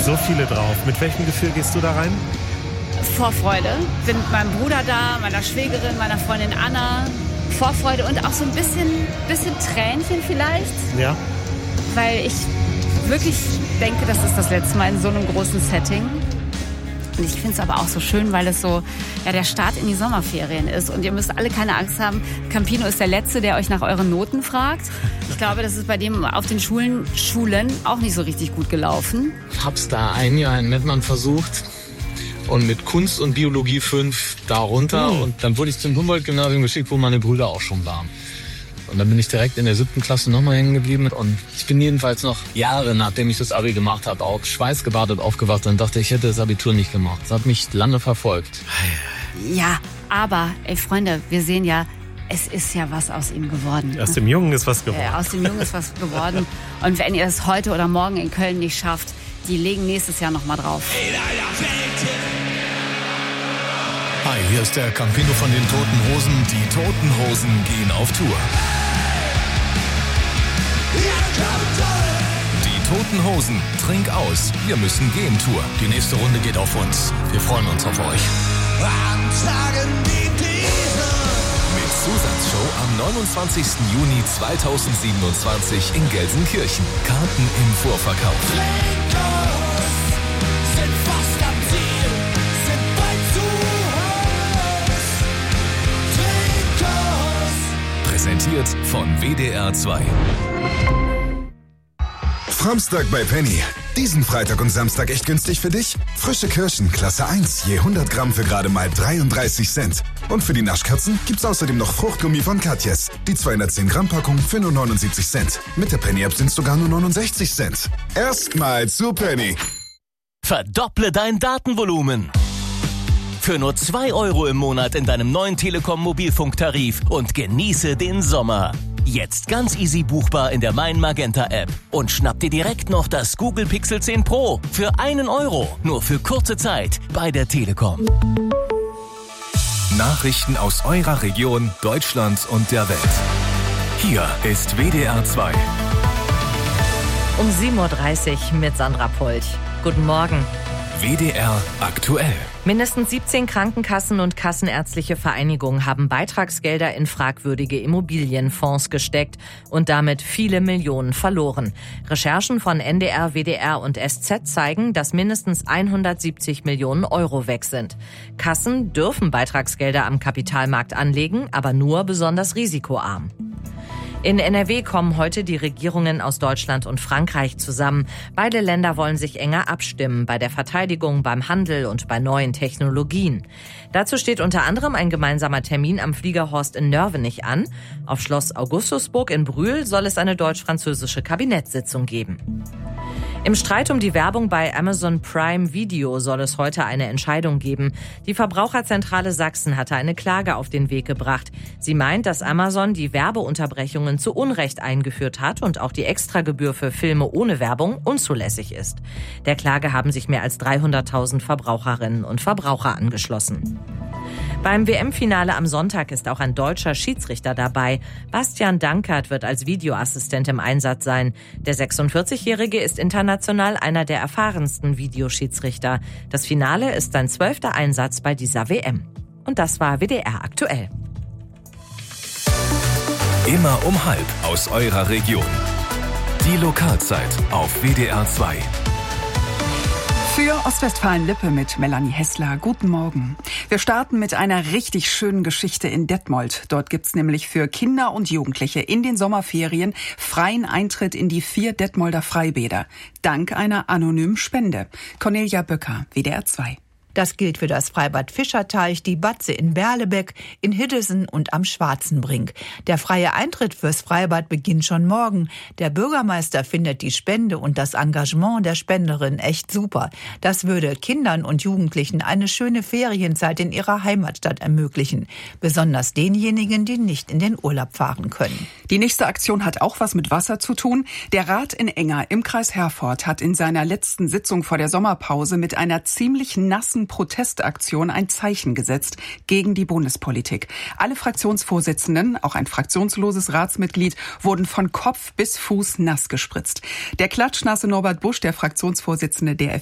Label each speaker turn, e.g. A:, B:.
A: so viele drauf. Mit welchem Gefühl gehst du da rein?
B: Vorfreude. Bin mit meinem Bruder da, meiner Schwägerin, meiner Freundin Anna. Vorfreude und auch so ein bisschen Tränchen vielleicht.
A: Ja.
B: Weil ich wirklich denke, das ist das letzte Mal in so einem großen Setting. Und ich finde es aber auch so schön, weil es so der Start in die Sommerferien ist. Und ihr müsst alle keine Angst haben. Campino ist der Letzte, der euch nach euren Noten fragt. Ich glaube, das ist bei dem auf den Schulen auch nicht so richtig gut gelaufen.
C: Ich hab's da ein Jahr in Mettmann versucht. Und mit Kunst und Biologie 5 da runter. Und dann wurde ich zum Humboldt-Gymnasium geschickt, wo meine Brüder auch schon waren. Und dann bin ich direkt in der 7. Klasse nochmal hängen geblieben. Und ich bin jedenfalls noch Jahre, nachdem ich das Abi gemacht habe, auch schweißgebadet aufgewacht und dachte, ich hätte das Abitur nicht gemacht. Das hat mich lange verfolgt.
B: Ja, aber, Freunde, wir sehen ja, es ist ja was aus ihm geworden.
A: Aus dem Jungen ist was geworden.
B: Aus dem Jungen ist was geworden. Und wenn ihr es heute oder morgen in Köln nicht schafft, die legen nächstes Jahr nochmal drauf.
D: Hi, hier ist der Campino von den Toten Hosen. Die Toten Hosen gehen auf Tour. Die Toten Hosen, trink aus, wir müssen gehen Tour. Die nächste Runde geht auf uns. Wir freuen uns auf euch. Mit Zusatzshow am 29. Juni 2027 in Gelsenkirchen. Karten im Vorverkauf. Präsentiert von WDR 2.
E: Framstag bei Penny. Diesen Freitag und Samstag echt günstig für dich? Frische Kirschen, Klasse 1, je 100 Gramm für gerade mal 33 Cent. Und für die Naschkatzen gibt's außerdem noch Fruchtgummi von Katjes. Die 210 Gramm Packung für nur 79 Cent. Mit der Penny-App sind's sogar nur 69 Cent. Erstmal zu Penny.
F: Verdopple dein Datenvolumen. Für nur 2 € im Monat in deinem neuen Telekom-Mobilfunktarif und genieße den Sommer. Jetzt ganz easy buchbar in der Mein Magenta App. Und schnapp dir direkt noch das Google Pixel 10 Pro für 1 €. Nur für kurze Zeit bei der Telekom.
D: Nachrichten aus eurer Region, Deutschland und der Welt. Hier ist WDR 2.
G: Um 7:30 Uhr mit Sandra Polch. Guten Morgen.
D: WDR aktuell.
G: Mindestens 17 Krankenkassen und kassenärztliche Vereinigungen haben Beitragsgelder in fragwürdige Immobilienfonds gesteckt und damit viele Millionen verloren. Recherchen von NDR, WDR und SZ zeigen, dass mindestens 170 Millionen € weg sind. Kassen dürfen Beitragsgelder am Kapitalmarkt anlegen, aber nur besonders risikoarm. In NRW kommen heute die Regierungen aus Deutschland und Frankreich zusammen. Beide Länder wollen sich enger abstimmen bei der Verteidigung, beim Handel und bei neuen Technologien. Dazu steht unter anderem ein gemeinsamer Termin am Fliegerhorst in Nörvenich an. Auf Schloss Augustusburg in Brühl soll es eine deutsch-französische Kabinettssitzung geben. Im Streit um die Werbung bei Amazon Prime Video soll es heute eine Entscheidung geben. Die Verbraucherzentrale Sachsen hatte eine Klage auf den Weg gebracht. Sie meint, dass Amazon die Werbeunterbrechungen zu Unrecht eingeführt hat und auch die Extragebühr für Filme ohne Werbung unzulässig ist. Der Klage haben sich mehr als 300.000 Verbraucherinnen und Verbraucher angeschlossen. Beim WM-Finale am Sonntag ist auch ein deutscher Schiedsrichter dabei. Bastian Dankert wird als Videoassistent im Einsatz sein. Der 46-Jährige ist international einer der erfahrensten Videoschiedsrichter. Das Finale ist sein 12. Einsatz bei dieser WM. Und das war WDR aktuell.
D: Immer um 12:30 aus eurer Region. Die Lokalzeit auf WDR 2.
H: Für Ostwestfalen-Lippe mit Melanie Hessler. Guten Morgen. Wir starten mit einer richtig schönen Geschichte in Detmold. Dort gibt's nämlich für Kinder und Jugendliche in den Sommerferien freien Eintritt in die 4 Detmolder Freibäder. Dank einer anonymen Spende. Cornelia Böcker, WDR 2.
I: Das gilt für das Freibad Fischerteich, die Batze in Berlebeck, in Hiddesen und am Schwarzenbrink. Der freie Eintritt fürs Freibad beginnt schon morgen. Der Bürgermeister findet die Spende und das Engagement der Spenderin echt super. Das würde Kindern und Jugendlichen eine schöne Ferienzeit in ihrer Heimatstadt ermöglichen. Besonders denjenigen, die nicht in den Urlaub fahren können.
H: Die nächste Aktion hat auch was mit Wasser zu tun. Der Rat in Enger im Kreis Herford hat in seiner letzten Sitzung vor der Sommerpause mit einer ziemlich nassen Protestaktion ein Zeichen gesetzt gegen die Bundespolitik. Alle Fraktionsvorsitzenden, auch ein fraktionsloses Ratsmitglied, wurden von Kopf bis Fuß nass gespritzt. Der klatschnasse Norbert Busch, der Fraktionsvorsitzende der